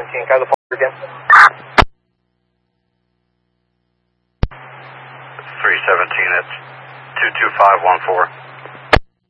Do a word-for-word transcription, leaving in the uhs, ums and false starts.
seventeen, can I have the phone again? three seventeen, it's two two five one four.